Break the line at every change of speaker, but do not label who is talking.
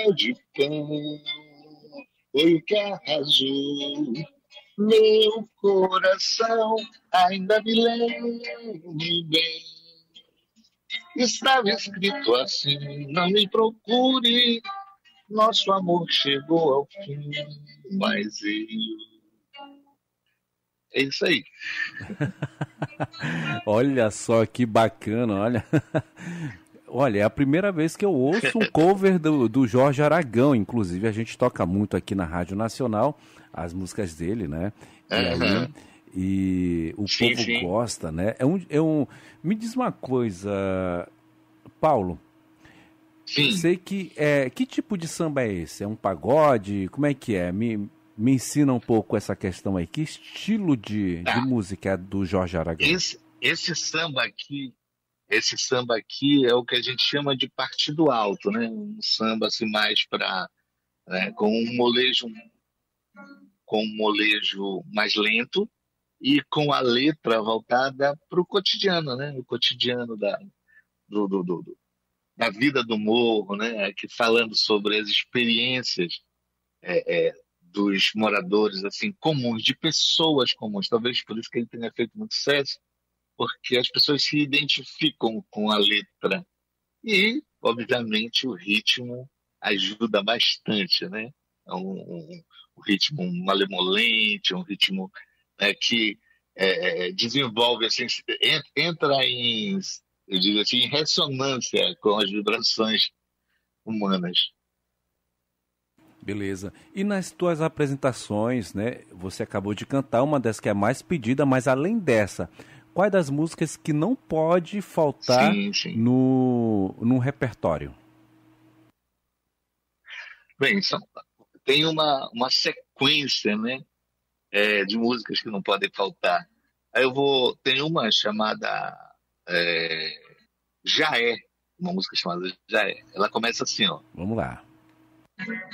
de cão foi o que arrasou meu coração. Ainda me lembro bem. Estava escrito assim: não me procure, nosso amor chegou ao fim, mas eu. É isso aí.
Olha só que bacana, olha. Olha, é a primeira vez que eu ouço um cover do Jorge Aragão. Inclusive, a gente toca muito aqui na Rádio Nacional as músicas dele, né? E aí,
Aham.
e o
Sim,
povo
sim.
gosta, né? Me diz uma coisa, Paulo. Eu
Sim.
sei que que tipo de samba é esse? É um pagode? Como é que é? Me ensina um pouco essa questão aí. Que estilo de
Tá.
música é do Jorge Aragão?
Esse samba aqui, esse samba aqui é o que a gente chama de partido alto, né? Um samba assim mais para, né, com um molejo mais lento e com a letra voltada para o cotidiano, né? O cotidiano do, do, do- da vida do morro, né? Que falando sobre as experiências dos moradores assim comuns, de pessoas comuns. Talvez por isso que ele tenha feito muito sucesso, porque as pessoas se identificam com a letra e, obviamente, o ritmo ajuda bastante, né? É um ritmo malemolente, um ritmo, que desenvolve, assim, entra em, eu digo assim, em ressonância com as vibrações humanas.
Beleza. E nas tuas apresentações, né? Você acabou de cantar uma das que é mais pedida, mas além dessa, quais das músicas que não pode faltar
Sim, sim.
no repertório?
Bem, tem uma sequência, né, de músicas que não podem faltar. Aí tem uma chamada é, Já É, uma música chamada Já É. Ela começa assim, ó.
Vamos lá.